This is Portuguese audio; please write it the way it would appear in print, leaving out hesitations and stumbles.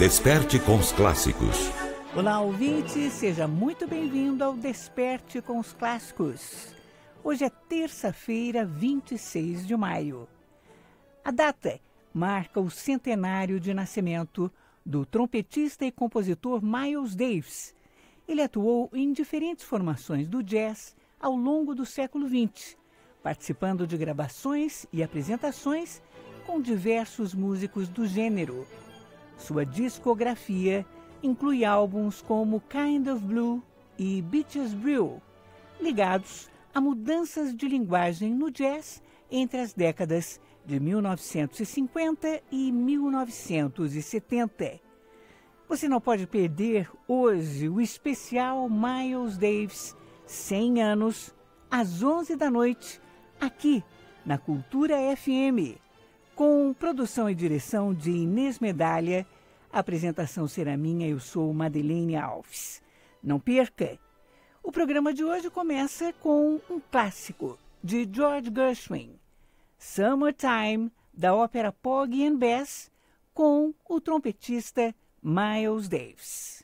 Desperte com os clássicos. Olá, ouvinte, seja muito bem-vindo ao Desperte com os Clássicos. Hoje é terça-feira, 26 de maio. A data marca o centenário de nascimento do trompetista e compositor Miles Davis. Ele atuou em diferentes formações do jazz ao longo do século XX, participando de gravações e apresentações com diversos músicos do gênero. Sua discografia inclui álbuns como Kind of Blue e Beaches Brew, ligados a mudanças de linguagem no jazz entre as décadas de 1950 e 1970. Você não pode perder hoje o especial Miles Davis 100 anos, às 11 da noite, aqui na Cultura FM, com produção e direção de Inês Medalha. A apresentação será minha, eu sou Madeleine Alves. Não perca! O programa de hoje começa com um clássico de George Gershwin, Summertime, da ópera Porgy and Bess, com o trompetista Miles Davis.